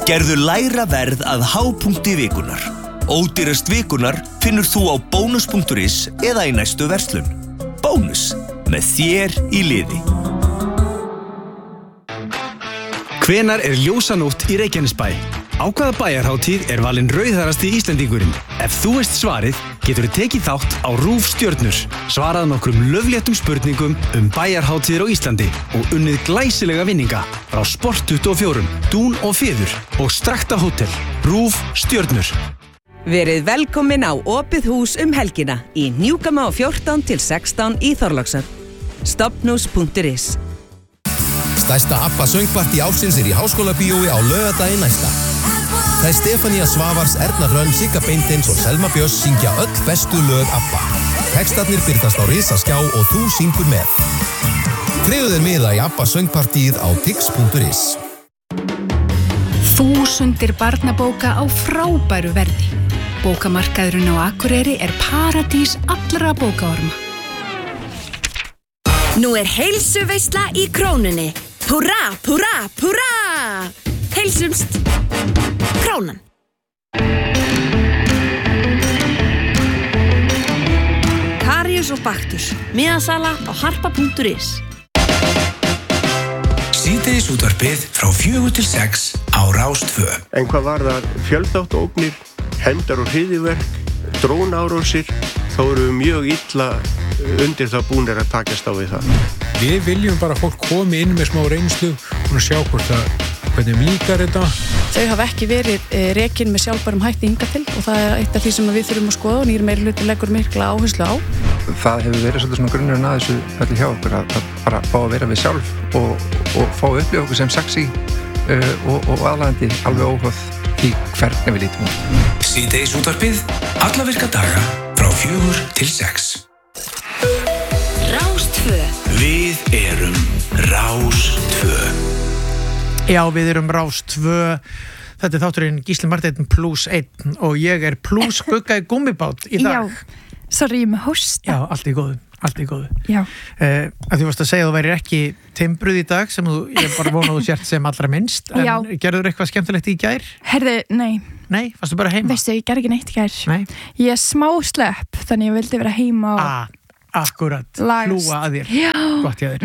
Gerðu lægra verð að hápunkti vikunar. Ódýrast vikunar finnur þú á bónus.is eða í næstu verslun. Bónus, með þér í liði. Hvenær ljósanótt í Reykjanesbæ? Á hvaða bæjarhátíð valinn rauðharðasti Íslendingurinn? Ef þú veist svarið, geturðu tekið þátt á RÚV Stjörnur, svarað nokkrum löfléttum spurningum bæjarhátíðir á Íslandi og unnið glæsilega vinninga frá Sport 24, Dún og Feður og Strakta Hótel. RÚV Stjörnur. Verið velkomin á opið hús helgina í Hnjúkama 14 til 16 í Þorlákshöfn. Stopnus.is. Stærsta ABBA söngpartí ársins í Háskólabíói á laugardaginn næsta. Það Stefania Svavars, Erna Hrönn, Sigga Beinteins og Selma Björns syngja öll bestu lög ABBA. Textarnir birtast á risaskjá og þú syngur með. Tryggðu þér miða í ABBA söngpartíið á tix.is. Þúsundir barnabóka á frábæru verði. Bókamarkaðurinn á Akureyri paradís allra bókaorma. Nú heilsuveisla í Krónunni. Húrra, húrra, húrra! Heilsumst! Krónan. Karíus og Baktus. Miðasala á harpa.is. Síðdegisútvarpið frá 4 til 6 á Rás 2. En hvað var það fjölþáttaógnir, hefndar og hryðjuverk, drónaárásir, þá eru mjög illa undir það búnir að takast á við það. Við viljum bara að fólk komi inn með smá reynslu og sjá hvernig líkar þetta. Þau hafa ekki verið rekin með sjálfbærum hætti hingað til og það eitt af því sem við þurfum að skoða og nýr meirihluti leggur mikla áherslu á. Það hefur verið svolítið svona grunnurinn að þessu öllu hjá okkur að bara fá að vera við sjálf og fá að upplifa okkur sem sexy og aðlaðandi alveg óháð í hvernig við lítum út. Síðdegisútvarpið alla virka daga frá 4 til 6. Rás 2. Við erum Rás 2. Já, við erum Rás 2. Þetta þátturinn Gísli Marteinn +1 og ég plus Gugga í gummibát í dag. Já, sorry, ég með hósta. Já, allt í góðu. Já. Að þú varst að segja að þú værir ekki timbruð í dag sem ég bara vona að þú sért sem allra minnst. En gerður eitthvað skemmtilegt í gær? Herðu, nei. Nei, varstu bara heima? Veistu, ég gerði ekki neitt í gær. Nei. Ég smá slepp, þannig ég vildi vera heima og akkurat, hlúa að þér. Já. Gott hjá þér.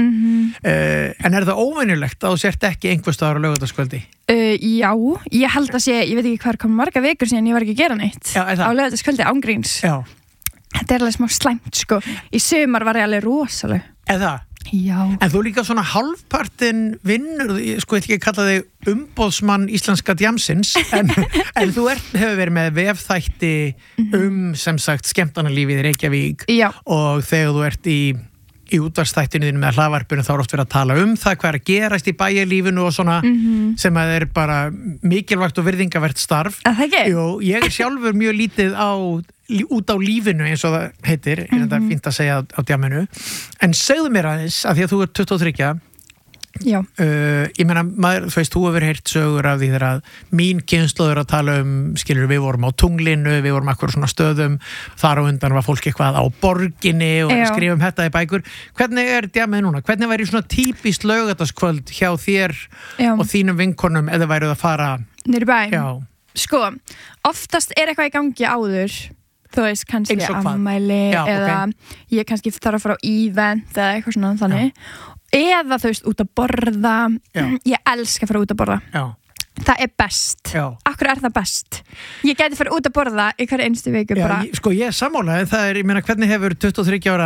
En það óvenjulegt að þú sért ekki einhvers staðar á laugardagskvöldi? Já, ég held að ég veit ekki hvað kom marga vikur síðan ég var ekki að gera neitt. Já, á laugardagskvöldi ángríns. Já. Þetta alveg smá slæmt, sko. Í sumar var ég alveg rosaleg. Eða? Já. En þú líka svona hálfpartinn vinnur, sko ég ekki kalla þig umboðsmann íslenska djamsins, en þú hefur verið með vefþætti sem sagt skemmtanalífið í Reykjavík. Já. Og þegar þú ert í útvarpsþættinu þínu með hlaðvarpinu þá oft verið að tala það hvað að gerast í bæjarlífinu og svona sem að er bara mikilvægt og virðingavert starf. Það ekki? Jú, ég sjálfur mjög lítið út á lífinu eins og það heitir, þetta er fínt að segja á djaminu. En segðu mér aðeins, af því að þú ert 23. Já. Ég meina, þú veist, þú hefur heyrt sögur af því þegar að mín kynslóð er að tala skilur, við vorum á tunglinu, við vorum akkur svona stöðum, þar á undan var fólk eitthvað á borginni og skrifum þetta í bækur. Hvernig er djamið núna? Hvernig væri svona típist laugardagskvöld hjá þér og þínum vinkonum eða væruð að fara niður í bæ? Já. Sko, oftast er eitthvað í gangi áður. Þú veist, kannski afmæli eða ég kannski þarf að fara á event eða eitthvað svona þannig. Eða þú veist, út að borða. Ég elska að fara út að borða. Já. Það er best. Akkur er það best? Ég gæti fara út að borða í hverju einstu viku bara. Sko, ég er sammála, en það ég meina, hvernig hefur 23 ára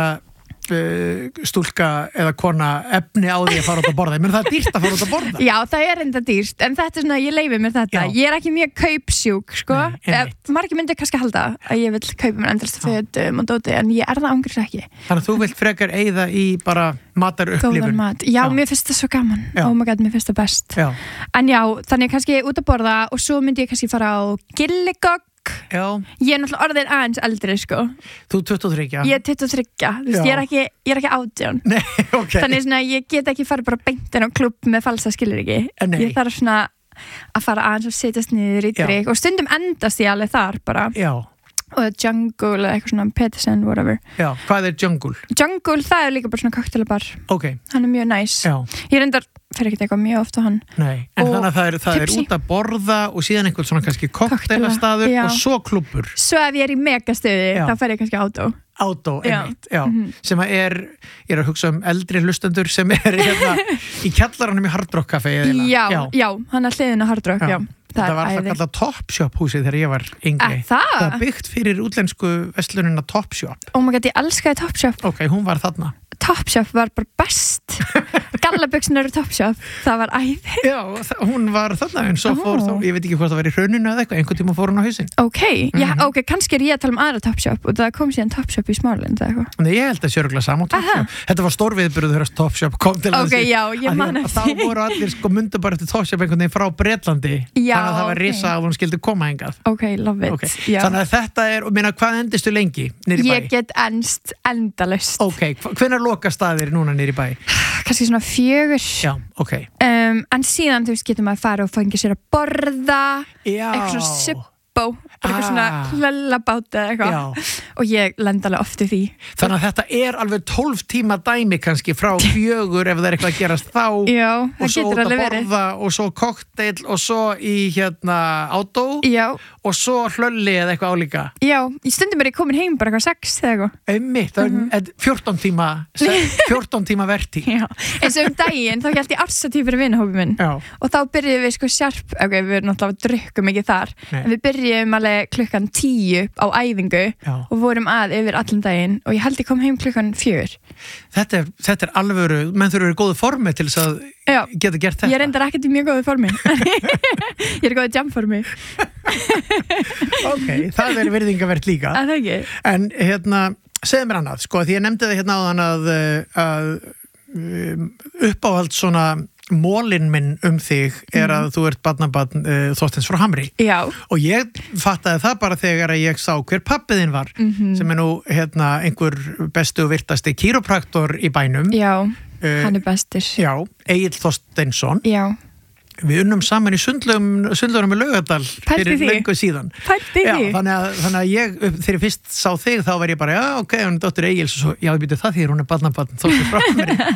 stúlka eða kona efni á því að fara út að borða? Ég meina, það er dýrt að fara út að borða. Já, það er enda dýrt, en þetta er svona, ég leyfi mér þetta. Ég er ekki mjög kaupsjúk, sko. Margir myndir kannski halda að ég vil kaupa mér endast fötum og dóti, en ég er það ángriðs ekki. Þannig að þú vilt frekar eyða í bara matarupplifun. Góðan mat. Já, mér finnst það svo gaman. Oh my god, mér finnst það best. En já, þannig kannski út að borða og svo myndi ég kannski fara á Gilligogg. Já. Ég er náttúrulega orðin aðeins eldri, sko. Þú 23? Ég er 23, þú veist, ég er ekki 18. Nei, ok. Þannig svona, ég get ekki farið bara beint inn á klubb með falsa skilur ekki. Ég þarf svona að fara aðeins og setjast niður í drikk og stundum endast ég alveg þar bara. Já. og Jungle eða eitthvað svona Peterson, whatever. Já, hvað Jungle? Jungle, það líka bara svona koktelabar. Ok. Hann mjög næs. Já. Ég reyndar fyrir ekkert eitthvað mjög oft á hann. Nei, en þannig að það er út að borða og síðan einhvern svona kannski koktelastaður og svo klúbbur. Svo ef ég í megastöði, þá fer ég kannski átó. Einmitt, já. Sem að ég er að hugsa eldri hlustendur sem hérna í kjallaranum í Hard Rock Café. Já, hann hliðin á Hard Rock, já. Það var það kallað Topshop húsið þegar ég var yngri. Það var byggt fyrir útlensku verslunina Topshop. Oh my god, ég elskaði Topshop. Ok, hún var þarna. Topshop var bara best. Gallabuxurnar eru Topshop. Það var æði. Já, hún var þarna en svo fór þá, ég veit ekki hvort það var í hrauninu eða eitthvað, einhvern tíma fór hún á hausinn. Ok, kannski er ég að tala aðra Topshop og það kom síðan Topshop í Smáralind eða eitthvað. Nei, ég held að sé örugglega sama á Topshop. Þetta var stórviðburður þegar Topshop kom til landsins. Ok, já, ég man eftir. Þá voru allir mundu bara eftir Topshop einhvern veginn frá Bretlandi. Þannig að það var risa að hún skildi koma hingað. Ok, love it. Þannig að þetta hvað endistu lengi niður í bæ? Ég get enst endalaust. Ok, hvenær loka staðir núna niður í bæ? Kannski svona 4. Já, ok. En síðan, þú veist, getur maður að fara og fengið sér að borða. Já. Eitthvað svona sippó, eitthvað svona hlellabáta eða eitthvað. Og ég lenda alveg oft í því. Þannig að þetta er alveg 12 tíma dæmi kannski frá 4 ef það er eitthvað að gerast þá. Já, það getur alveg verið. Og svo út að borða og svo kokteil og svo í átó. Já. Og svo hlölli eða eitthvað álíka. Já, í stundum er ég komin heim bara eitthvað 6 eða eitthvað. Einmitt, það er 14 tíma verti. Já, eins og daginn þá hélt ég arsatíð fyrir vinahópi minn. Já. Og þá byrjuðum við sko sjarp, ok, við erum náttúrulega drukkum ekki þar. Nei. En við byrjuðum alveg klukkan 10 á æfingu. Já. Og vorum yfir allan daginn og ég held ég kom heim klukkan 4. Þetta er alvöru, menn þurfa góðu formi til þess að geta gert þetta. Ég reyndar ekkert í mjög góðu formi. Ég er góðu jamformi. Ok, það er virðingavert líka. Það ekki. En segðu mér annað, sko, því ég nefndi það hérna áðan að uppáhald svona mólinn minn þig er að þú ert barnabarn Þorsteins frá Hamri. Já. Og ég fattaði það bara þegar ég sá hver pappiðinn var, sem er nú einhver bestu og virtasti kýrópraktor í bænum. Já, hann er bestur. Já, Egill Þorsteinsson. Já. Við unnum saman í sundlaugunum með Laugardal fyrir löngu síðan. Pælti því. Þannig að ég, þegar ég fyrst sá þig, þá var ég bara, já, ok, hún er dóttir Egils og svo, já, ég byrju það því hún er barnabarn Þorsteins frá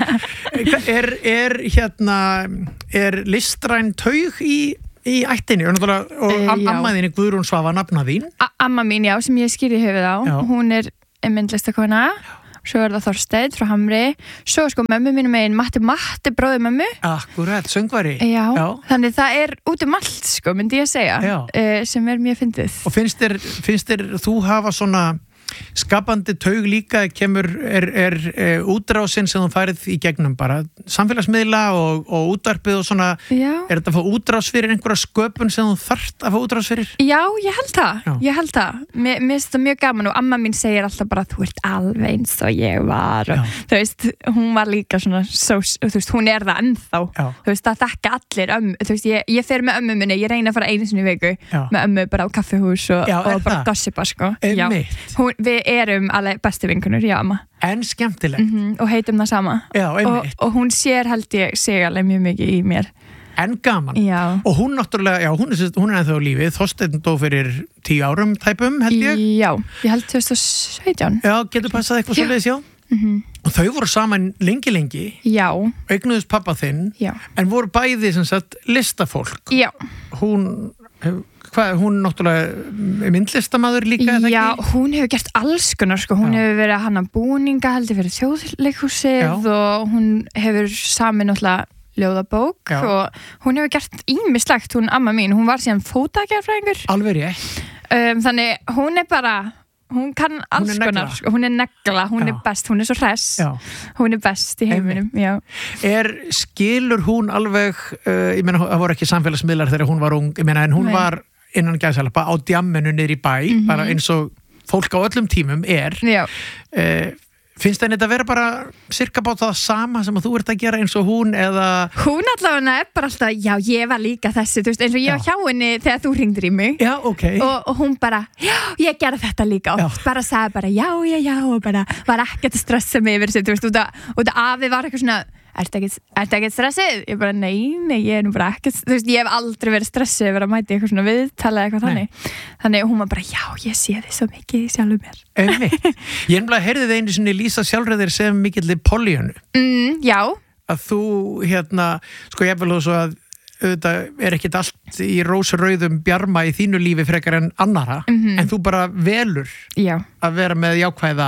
Hamri. Er listræn taug í ættinni og ammaðinni Guðrún Svava nafna þín? Amma mín, já, sem ég skýri höfuð á. Já. Hún er myndlistakona. Svo er það Þorsteinn frá Hamri. Svo sko mömmu mínum megin Matti bróðir mömmu. Akkurat, söngvari. Já, þannig það er út allt sko, myndi ég að segja, sem er mjög fyndið. Og finnst þér þú hafa svona skapandi taug líka, er útrásin sem þú færið í gegnum bara samfélagsmiðla og útvarpið og svona, er þetta að fá útrás fyrir einhverja sköpun sem þú þarft að fá útrás fyrir? Já, ég held það. Mér finnst þetta mjög gaman og amma mín segir alltaf bara þú ert alveg eins og ég var og þú veist, hún var líka svona þú veist, hún er það ennþá. Þú veist, það þekka allir þú veist, ég fer með ömmu minni, ég reyna að fara einu sinni í viku með ömmu bara á kaffihús og bara gossipa sko. Við erum alveg bestu vinkunur, já, amma. En skemmtilegt. Og heitum það sama. Já, einmitt. Og hún sér held ég sig alveg mjög mikið í mér. En gaman. Já. Og hún náttúrulega, já, hún er ennþá á lífið. Þorsteinn dó fyrir 10 árum tæpum, held ég. Já, ég held 2017. Já, getur passað eitthvað svoleiðis, já. Og þau voru saman lengi. Já. Eignuðust pappa þinn. Já. En voru bæði, sem sagt, listafólk. Já. Hún náttúrulega myndlistamaður líka, eða ekki? Já, hún hefur gert alls konar, sko. Hún hefur verið að hanna búninga, heldur fyrir Þjóðleikhúsið og hún hefur samin náttúrulega ljóðabók og hún hefur gert ýmislegt, hún amma mín. Hún var síðan fótagerðfræðingur. Alveg rétt. Þannig hún er bara, hún kann alls konar, sko. Hún er negla, hún er best, hún er svo hress. Hún er best í heiminum, já. Skilur hún alveg, ég meina, það voru ekki samfélagsmiðlar þegar hún var ung, ég meina, en hún var innan gæsalappa á djamminu niður í bæ, bara eins og fólk á öllum tímum er. Já. Finnst það þetta að vera bara cirka bát það sama sem að þú ert að gera eins og hún eða... Hún allavega er bara alltaf, já, ég var líka þessi, þú veist, eins og ég var hjá henni þegar þú hringdir í mig. Já, ok. Og hún bara, já, ég gerði þetta líka oft, bara sagði bara, já, og bara var ekkert að stressa mig yfir þessu, þú veist, út af afi var eitthvað svona, ertu ekkert stressið? Ég bara, nei, ég nú bara ekkert, þú veist, ég hef aldrei verið stressið yfir að mæti eitthvað svona viðtala eitthvað þannig hún var bara, já, ég sé þið svo mikið sjálfur mér. Ég nefnilega heyrði þið einu sinni lýsa sjálfræðir sem mikilli Pollýönnu. Já. Að þú, sko ég vil svo að auðvitað ekkert allt í rósrauðum bjarma í þínu lífi frekar en annara, en þú bara velur að vera með jákvæða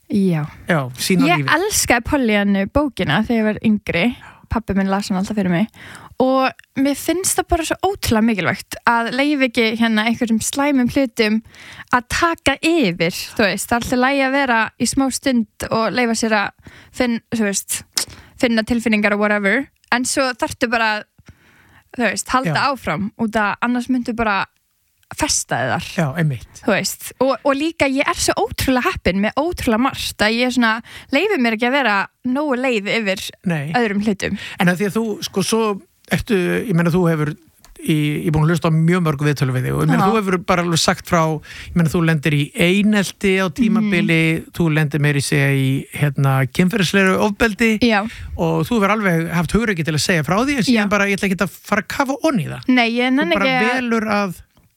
sína lífi. Ég elskaði Pollýönnu bókina þegar ég var yngri, pabbi minn las hann alltaf fyrir mig og mér finnst það bara svo ótrúlega mikilvægt að leyfa ekki einhverjum slæmum hlutum að taka yfir, þú veist, það er alltaf lægi að vera í smá stund og leyfa sér að finna tilfinningar og whatever, en svo þarftu bara þú veist, halda áfram út að annars myndu bara festa þið þar þú veist, og líka ég er svo ótrúlega heppin með ótrúlega margt að ég leyfi mér ekki að vera nógu leið yfir öðrum hlutum. En að því að þú, sko, svo ertu, ég meina þú hefur ég búin að hlusta á mjög mörg viðtölu við þig og ég meina þú hefur bara alveg sagt frá, ég meina þú lendir í einelti á tímabili, þú lendir meiri segja í kynferðislegri ofbeldi og þú hefur alveg haft hugrekki til að segja frá því en síðan bara ég ætla ekki að fara að kafa onni í það. Nei, ég nenni ekki þú bara velur að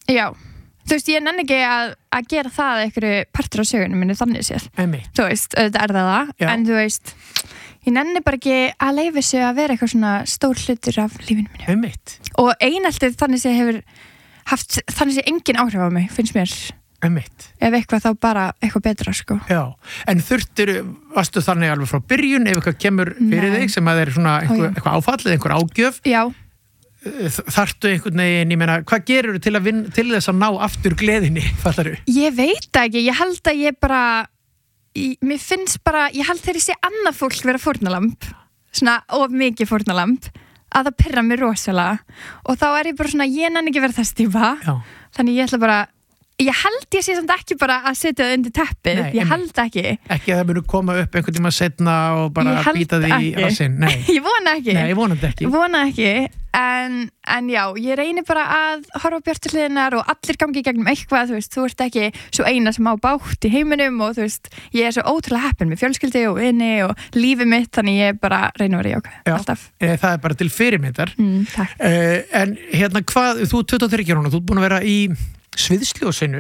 þú veist, ég nenni ekki að gera það einhverju partur á sögunum minni þannig sér. Þú veist, auðvitað það, en þú veist ég nenni bara ekki að leyfa sig að vera eitthvað svona stór hlutur af lífinu mínu. Og eineltið þannig sé hefur haft, þannig sé engin áhrif á mig, finnst mér. Ef eitthvað þá bara eitthvað betra, sko. Já, en varstu þannig alveg frá byrjun, ef eitthvað kemur fyrir þig sem að það er svona eitthvað áfall eða einhver ágjöf? Já. Þarftu einhvern veginn, ég meina, hvað gerur til þess að ná aftur gleðinni, fattaru? Ég veit ekki, ég held að ég bara mér finnst bara, ég held þegar ég sé annað fólk vera fórnalamb, svona of mikið fórnalamb, að það pirra mér rosalega og þá er ég bara svona, ég nenni ekki vera þess típa, þannig ég ætla bara ég held ég sé samt ekki bara að setja það undir teppið, ég held ekki að það munu koma upp einhvern tíma setna og bara býta því í rassinn. Ég vona ekki. Nei, ég vona ekki. En já, ég reynir bara að horfa á bjartu hliðinar og allir gangi í gegnum eitthvað, þú veist, þú ert ekki svo eina sem á bátt í heiminum og þú veist, ég er svo ótrúlega heppin með fjölskyldi og vini og lífið mitt, þannig ég bara reyna að vera jákvæð, alltaf. Það er bara til fyrirmyndar. Takk. En hvað, þú 23 ára, þú ert búin að vera í sviðsljósinu.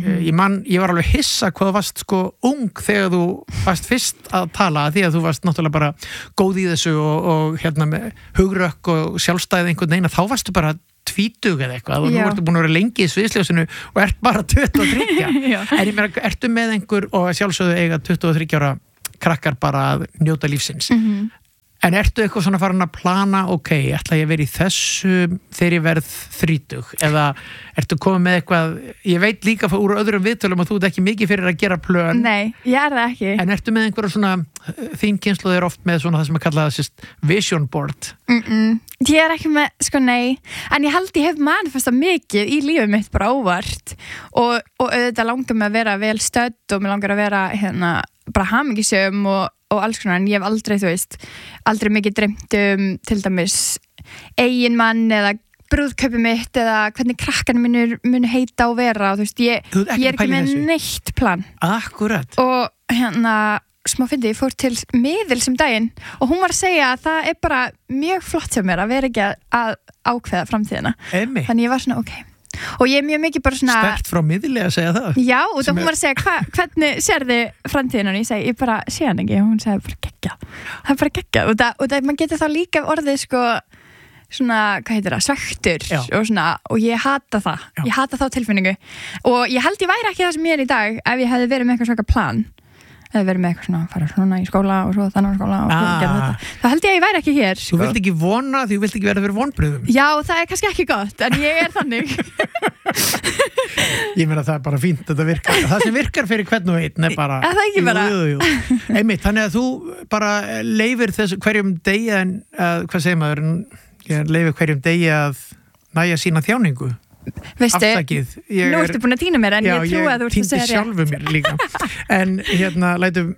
Ég var alveg hissa hvað þú varst sko ung þegar þú varst fyrst að tala því að þú varst náttúrulega bara góð í þessu og með hugrökk og sjálfstæði einhvern veginn að þá varstu bara tvítug eða eitthvað og nú ertu búin að vera lengi í sviðsljósinu og ert bara 23. En ég meina, ertu með einhver og sjálfsögðu eiga 23 ára krakkar bara að njóta lífsins. En ertu eitthvað svona farin að plana, ætla ég að vera í þessu þegar ég verð 30 eða ertu komið með eitthvað, ég veit líka úr öðrum viðtölum að þú ert ekki mikið fyrir að gera plön. Nei, ég er það ekki. En ertu með einhverja svona, þín kynslóð er oft með svona það sem að kalla það vision board? Ég er ekki með, sko nei, en ég held ég hef manifestað mikið í lífið mitt bara óvart og auðvitað langar mig að vera vel stödd og mig langar að vera bara hamingjusöm og alls konar, en ég hef aldrei, þú veist, aldrei mikið dreymt til dæmis eiginmann eða brúðkaupi mitt eða hvernig krakkarnir munu heita og vera og þú veist, ég er ekki með neitt plan. Akkurat. Og smá fyndi, ég fór til miðils daginn og hún var að segja að það er bara mjög flott hjá mér að vera ekki að ákveða framtíðina. Þannig ég var svona, og ég er mjög mikið bara svona sterkt frá miðli að segja það. Já, og þá hún var að segja hvernig sérðu framtíðina og ég segi, ég bara sé hann ekki og hún segi bara geggjað. Það er bara geggjað og það maður getur þá líka orðið sko svona, hvað heitir það, svektur og svona, og ég hata það. Ég hata þá tilfinningu og ég held ég væri ekki það sem ég er í dag ef ég hefði verið með eitthvað svaka plan. Eða verið með eitthvað svona, fara svona í skóla og svo þannig skóla og gera þetta. Það held ég væri ekki hér. Þú vilt ekki vona því þú vilt ekki verða fyrir vonbrigðum. Já, það er kannski ekki gott, en ég er þannig. Ég meina það er bara fínt að þetta virkar. Það sem virkar fyrir hvern og einn er bara... Það er ekki bara... Jú. Einmitt, þannig að þú bara leifir þessu hverjum degi hvað segir maður, leifir hverjum degi að næja sína þjáningu. Veistu, nú ertu búin að týna mér en ég trú að þú ert að segja rétt. Já, ég týndi sjálfu mér líka. En lætum,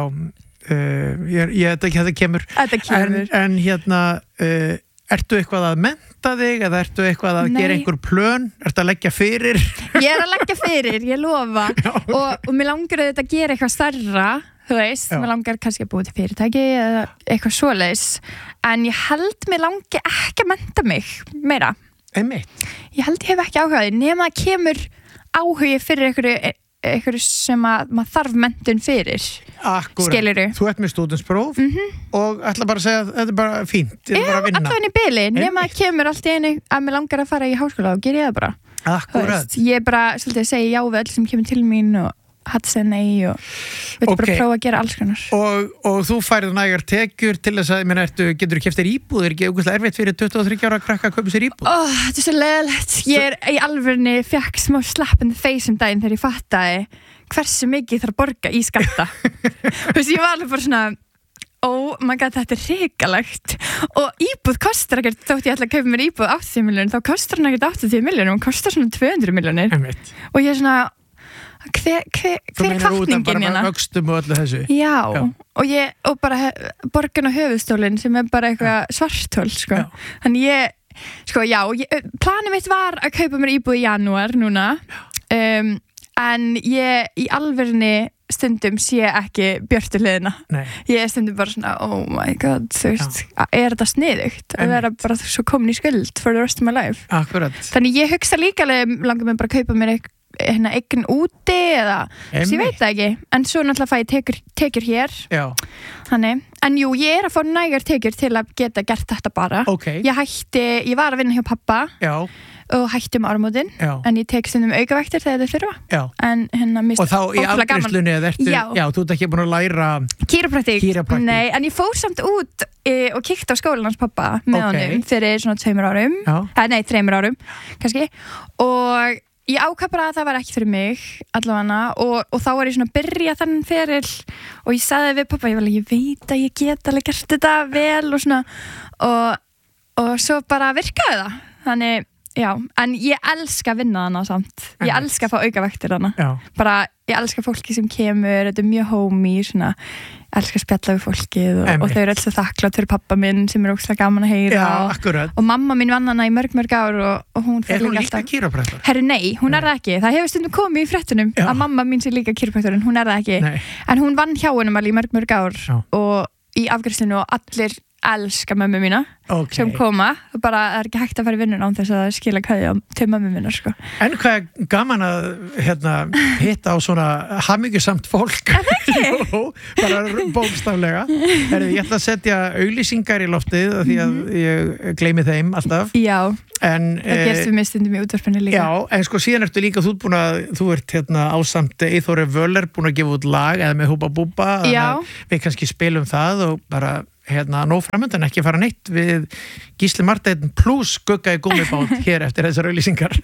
ég veit ekki að það kemur. Þetta kemur. En ertu eitthvað að mennta þig eða ertu eitthvað að gera einhver plön? Ertu að leggja fyrir? Ég er að leggja fyrir, ég lofa. Og mér langar að þetta gera eitthvað stærra, þú veist, mér langar kannski að búa til fyrirtæki eða eitthvað svoleiðis, en ég held mér langi ekki að mennta mig meira. Einmitt. Ég held ég hef ekki áhugaði, nema að kemur áhugi fyrir einhverju sem að maður þarf menntun fyrir. Akkúrat. Skilurðu? Þú ert með stúdentspróf og ætla bara að segja að þetta er bara fínt, þetta er bara að vinna. Já, allavega í bili, nema að kemur allt í einu að mér langar að fara í háskóla og ger ég það bara. Akkúrat. Ég bara, svolítið, segi já við öll sem kemur til mín og hatt segja nei og við bara prófa að gera alls konar. Og þú færið nægar tekjur til þess að, getur þú keypt þér íbúð? Er ekki ógeðslega erfitt fyrir 23 ára krakka að kaupa sér íbúð? Þetta er svo leiðilegt. Ég í alvörunni fekk smá slap in the face daginn þegar ég fattaði hversu mikið þarf að borga í skatta. Þú veist, ég var alveg bara svona oh my god, þetta er hrikalegt og íbúð kostar ekkert, þótt ég ætla að kaupa mér íbúð 80 milljónir, þá kostar hann ekkert 80 milljónir, hún kostar svona 200 milljónir og ég er svona hver er kvartningin hérna? Vöxtum og öllu þessu. Já. Og bara borgin á höfuðstólinn sem er bara eitthvað svarthól, sko. Þannig ég, sko, planið mitt var að kaupa mér íbúð í janúar núna, en ég í alvörunni stundum sé ekki björtu hliðina. Ég er stundum bara svona, oh my god, þú veist, er þetta sniðugt að vera bara svo komin í skuld for the rest of my life. Akkurat. Þannig ég hugsa líka alveg, langar mig bara að kaupa mér eign úti eða ég veit það ekki, en svo náttúrulega fæ ég tekjur hér. Þannig, en jú, ég er að fá nægar tekjur til að geta gert þetta bara. Ég var að vinna hjá pappa og hætti áramótin, en ég tek stundum aukavektir þegar þetta þurfa. Og þá í afgreiðslunni þú ert ekki búin að læra kýrópraktík? Nei, en ég fór samt út og kíkti á skólan hans pappa með honum fyrir svona 2 árum, 3 árum kannski, og ég ákvað bara að það var ekki fyrir mig allavega og þá var ég svona að byrja þann feril og ég sagði við pappa, ég veit að ég get alveg gert þetta vel og svona og svo bara virkaði það, þannig já, en ég elska að vinna hana samt, ég elska að fá aukavektir hana, bara ég elska fólki sem kemur, þetta er mjög homey svona, elska að spjalla við fólkið og þau eru alltaf þakklátt fyrir pappa minn sem er ógeðslega gaman að heyra og mamma mín vann hana í mörg ár og hún er hún líka kýrópraktor? Herru, nei, hún er það ekki, það hefur stundum komið í fréttunum að mamma mín sé líka kýrópraktorinn, hún er það ekki en hún vann hjá henum alveg í mörg ár og í afgreiðslunni og allir elska mömmu mína sem koma, bara það er ekki hægt að fara í vinnuna án þess að skila kveðja til mömmu mína, sko. En hvað er gaman að hitta á svona hamingjusamt fólk? Jú, bara bókstaflega. Ég ætla að setja auglýsingar í loftið því að ég gleymi þeim alltaf. Já, það gerst við mig stundum í útvarpinu líka. Já, en sko síðan ertu líka, þú ert ásamt Eyþóri Völler búin að gefa út lag eða með Húba Búba, við kannski spilum það og bara nóg framöndan, ekki fara neitt við Gísli Marteinn plus Gugga í gúmmibát hér eftir þessar auglýsingar.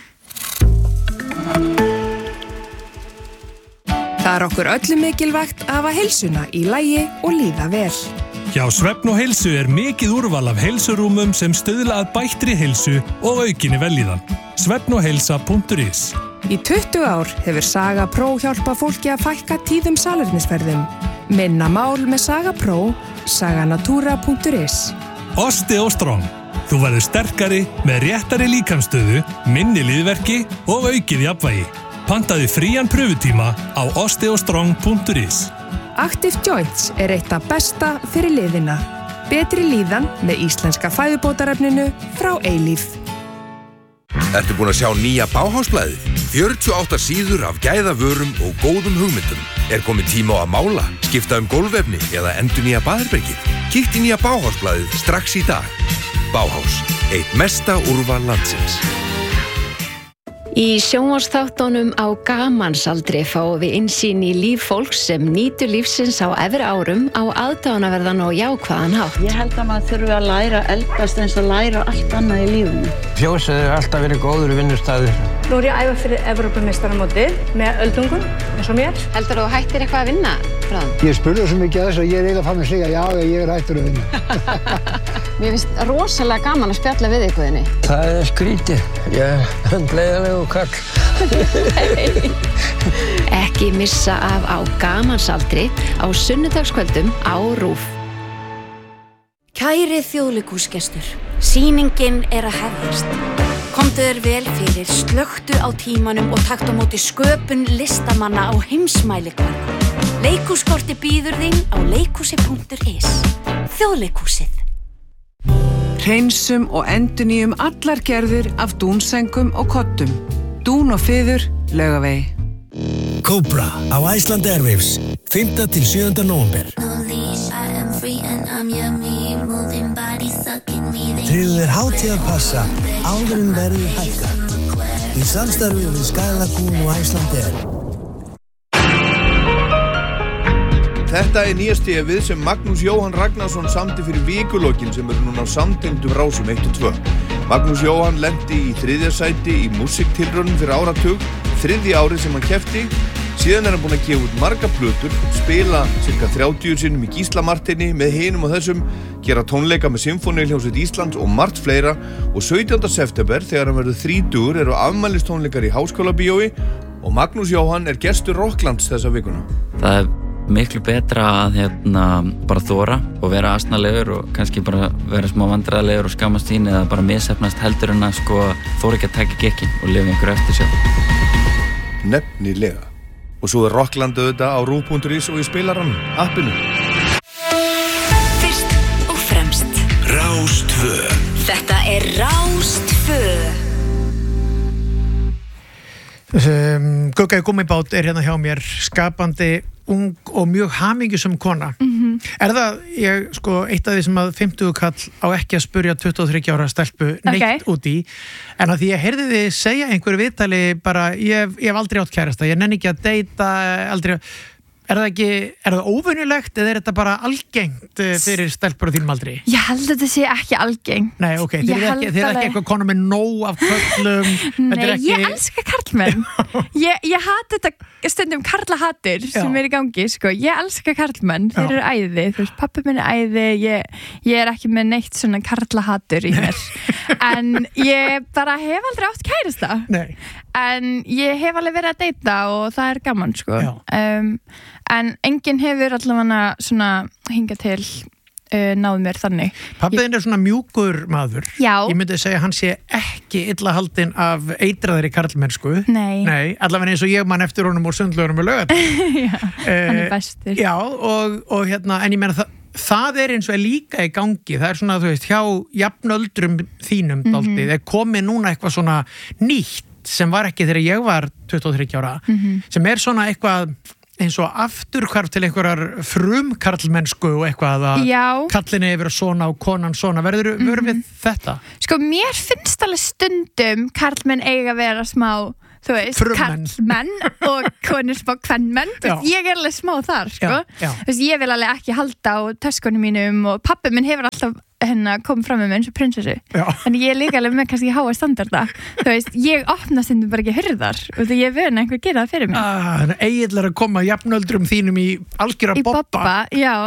Það er okkur öllum mikilvægt að hafa heilsuna í lagi og líða vel. Hjá Svefn og heilsu er mikið úrval af heilsurúmum sem stuðla að bættri heilsu og aukinni vellíðan. svefnogheilsa.is. Í 20 ár hefur Saga Pro hjálpað fólki að fækka tíðum salernisferðum. Minna mál með Saga Pro, saganatura.is. Osteostrong. Þú verður sterkari með réttari líkamsstöðu, minni liðverki og aukið jafnvægi. Pantaðu frían pröfutíma á osteostrong.is. Active Joints er eitt af besta fyrir liðina. Betri líðan með íslenska fæðubótarefninu frá Eilíf. Ertu búin að sjá nýja Bauhausblaðið? 48 síður af gæðavörum og góðum hugmyndum. Er komið tíma á að mála, skipta gólfefni eða endurnýja baðherbergið? Kíktu í nýja Bauhausblaðið strax í dag. Bauhaus, eitt mesta úrval landsins. Í sjónvarpsþáttunum á Gamansaldri fáum við innsýn í líf fólks sem nýtur lífsins á efri árum á aðdáunarverðan og jákvæðan hátt. Ég held að maður þurfi að læra eldast eins og læra allt annað í lífinu. Fjósið er alltaf verið góður vinnustaður. Nú er ég að æfa fyrir Evrópumeistaramótið með öldungum eins og mér. Heldur þú hættir eitthvað að vinna frá þeim? Ég spurði svo mikið að þess að ég er eiginlega fann að segja já, ég er hættur að vinna. Mér finnst rosalega gaman að spjalla við ykkurðinni. Það er skrítið. Ég er handleiðanlegur kall. Ekki missa af á Gamansaldri á sunnudagskvöldum á RÚV. Kæri þjóðleikhúsgestur, sýningin er að hefjast. Komdu þér vel fyrir, slökktu á tímanum og taktu á móti sköpun listamanna á heimsmælikvarða. Leikhúskorti býður þín á leikhúsi.is. Þjóðleikhúsið. Hreinsum og endurnýjum allar gerðir af dúnsengum og kottum. Dún og fiður, Laugavegi. Cobra á Iceland Airwaves 5. til 7. nóvember. Tryggðu þér hátíðarpassa áður en verður hækkað. Í samstarfi við Sky Lagoon og Iceland Air. Þetta nýja stefið sem Magnús Jóhann Ragnarsson samdi fyrir vikulokkin sem núna á samtengdum rásum 1 og 2. Magnús Jóhann lenti í 3. sæti í músiktilraunum fyrir áratug, 3. árið sem hann keppti. Síðan hann búinn að gefa út marga plötur, spila cirka 30 sinnum í Gíslamartinni með hinum og þessum, gera tónleika með Sinfóníuhljómsveit Íslands og margt fleira. Og 17. september, þegar hann verður 30, eru afmælistónleikar í Háskólabíói og Magnús Jóhann gestur Rocklands þessa vikuna. Það miklu betra að bara þora og vera asnalegur og kannski bara vera smá vandræðalegur og skammast sín eða bara misheppnast heldur en að þora ekki að taka gekkin og lifa einhverju eftir sjálf. Nefnilega. Og svo Rockland auðvitað á RÚV.is og í spilaranum, appinu. Fyrst og fremst. Rás 2. Þetta Rás 2. Gugga í gummibát hérna hjá mér, skapandi, ung og mjög hamingjusöm kona. Það, eitt af því sem að 50 kall á ekki að spurja 23 ára stelpu neitt út í, en að því ég heyrði þið segja einhverju viðtali bara, ég hef aldrei átt kærasta, ég nenni ekki að deyta, aldrei. Það óvenjulegt eða þetta bara algengt fyrir stelpur á þínum aldri? Ég held að þetta sé ekki algengt. Nei, ok, þið er ekki eitthvað konum með nóg af köllum. Nei, ég elska karlmenn. Ég hata þetta stundum karlahatur sem í gangi, Ég elska karlmenn, þeir eru æði. Þú veist, pabbi minn æði, ég ekki með neitt svona karlahatur í mér. En ég bara hef aldrei átt kærasta. Nei. En ég hef alveg verið að deyta og það gaman, en enginn hefur allavega svona hingað til náð mér þannig. Pabbiðinn svona mjúkur maður. Já. Ég myndi segja hann sé ekki illa haldinn af eitraðri karlmennsku. Nei. Allavega eins og ég man eftir honum úr sundlaugunum og Laugardal. Já, hann bestur. Já, og en ég meina það eins og líka í gangi. Það svona, þú veist, hjá jafnöldrum þínum dálítið, komið núna eitthvað svona nýtt sem var ekki þegar ég var 23 ára, sem svona eitthvað eins og afturhvarf til einhverjar frumkarlmennsku og eitthvað að kallinni yfir svona og konan svona. Verður við þetta? Mér finnst alveg stundum karlmenn eiga að vera smá, þú veist, karlmenn og konur smá kvennmenn. Ég alveg smá þar, Ég vil alveg ekki halda á töskunum mínum og pabbi minn hefur alltaf kom fram með mig eins og prinsessu. En ég líka alveg með kannski háa standarda. Þú veist, ég opna stundum bara ekki hurðar og því ég vöna einhver gera það fyrir mig. Þannig eiginlega að koma jafnöldrum þínum í algjöra bobba. Í bobba, já.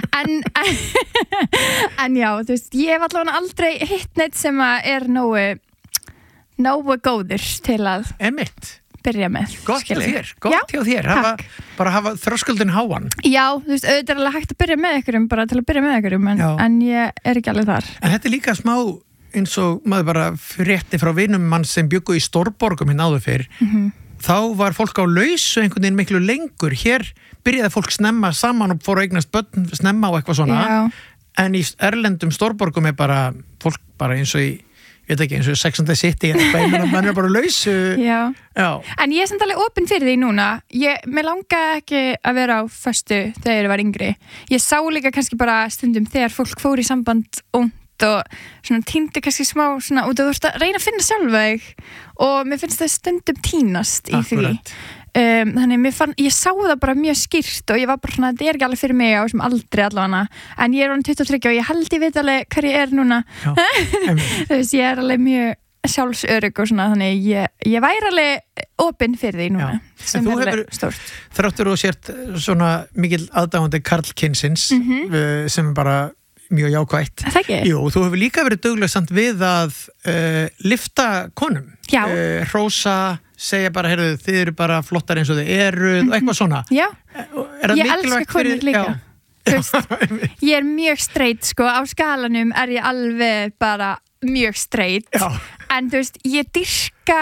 En já, þú veist, ég hef allavega aldrei hitt neitt sem að nógu góður til að byrja með. Gott hjá þér. Hafa þröskuldin háan. Já, þú veist, auðvitað alveg hægt að byrja með einhverjum bara til að byrja með einhverjum, en ég ekki alveg þar. En þetta líka smá eins og maður bara frétti frá vinum mann sem bjuggu í stórborgum áður fyrr. Þá var fólk á lausu einhvern veginn miklu lengur. Hér byrjaði fólk snemma saman og fór að eignast börn snemma og eitthvað svona. En í erlendum stórborgum bara fólk bara eins og ég veit ekki, eins og Sex and the City mann bara lausu. Já. En ég samt alveg opinn fyrir því núna. Mér langaði ekki að vera á föstu þegar ég var yngri. Ég sá líka kannski bara stundum þegar fólk fór í samband ungt og svona týndi kannski smá svona, og þú veist að reyna að finna sjálfa þig og mér finnst það stundum tínast í því. Þannig ég sá það bara mjög skýrt og ég var bara svona, þetta ekki alveg fyrir mig á þessum aldri allavega, en ég orðin 23 og ég held ég veit alveg hver ég núna. Þú veist, ég alveg mjög sjálfsörygg og svona, þannig ég væri alveg opinn fyrir því núna. Sem alveg stórt. Þráttur og sért svona mikil aðdáandi karlkynsins sem bara mjög jákvætt. Það ekki? Jú, þú hefur líka verið dugleg samt við að lyfta konum. Já. Hrósa, segja bara, heyrðu, þið eru bara flottar eins og þið eru og eitthvað svona. Já, ég elska konur líka. Ég mjög straight, á skalanum ég alveg bara mjög straight. En þú veist, ég dyrka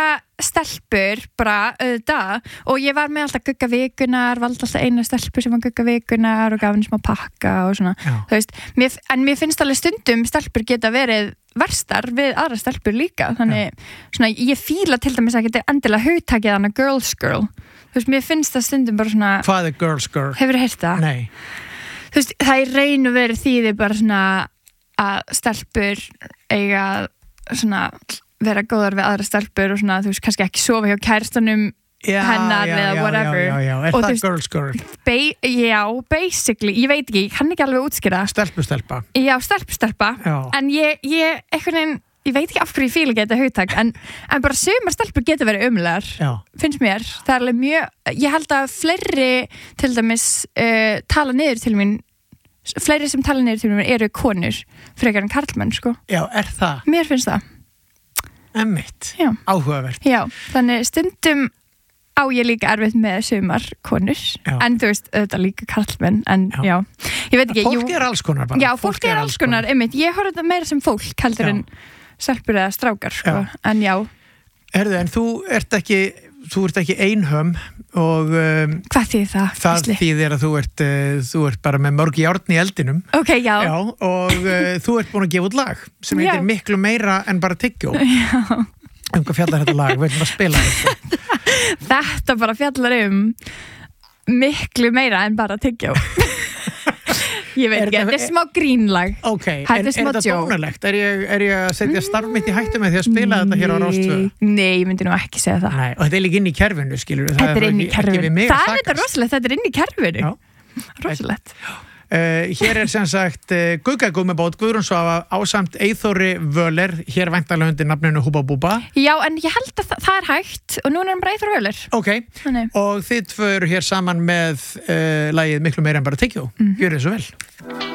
stelpur bara auðvitað og ég var með alltaf gugga vikunar, valdi alltaf eina stelpu sem var gugga vikunar og gaf henni smá pakka og svona, þú veist, en mér finnst alveg stundum stelpur geta verið verstar við aðra stelpur líka, þannig svona, ég fíla til dæmis að geta endilega hugtakið hana girls girl, þú veist, mér finnst það stundum bara svona... Hvað er girls girl? Hefurðu heyrt það? Nei. Þú veist, það er raun og verið þýðir bara svona að stelpur eiga svona vera góðar við aðra stelpur og svona, þú veist, kannski ekki sofa hjá kærastanum hennar eða whatever. Já, er og það girls girl? Já, basically, ég veit ekki, ég kann ekki alveg útskýra. Stelpustelpa. Já, stelpustelpa, en ég einhvern veginn, ég veit ekki af hverju ég fíla ekki þetta hugtak, en bara sumar stelpur geta verið umlegar, finnst mér. Það er alveg mjög, ég held að fleiri til dæmis tala niður til mín, fleiri sem tala niður til mín eru konur, frekar en karlmenn, sko. Já, er það? Mér finnst það. Emmitt, áhugavert. Já, þannig stundum á ég líka erfitt með sumar konur, en þú veist, auðvitað líka karlmenn, en já, ég veit ekki. Fólk er alls konar bara. Já, fólk er alls konar, einmitt, ég horf þetta meira sem fólk, heldur en stelpur eða strákar, sko, en já. Herðu, en þú ert ekki einhöm og... Hvað þýðir það? Það þýðir að þú ert bara með mörg járn í eldinum. Ok, já. Já, og þú ert búin að gefa út lag sem heitir miklu meira en bara tyggjó. Já. Hvað fjallar þetta lag? Við ætlum að spila þetta. Þetta bara fjallar miklu meira en bara tyggjó. Ég veit ekki, þetta er smá grínlag. Ok, er þetta dónalegt? Er ég að setja starf mitt í hættu með því að spila þetta hér á Rás 2? Nei, ég myndi nú ekki segja það. Nei, og þetta er líka inn í kerfinu, skilur við. Þetta er inn í kerfinu. Það er þetta rosalegt, þetta er inn í kerfinu. Já. Rosalegt. Hér er sem sagt Guggagúmmibót Guðrún Svava ásamt Eyþóri Völer, hér væntanlega undir nafninu Húba Búba. Já, en ég held að það er hægt og núna er bara Eyþór Völer. Ok, og þið tvö eru hér saman með lagið Miklu meira en bara tyggjó. Gjörið svo vel.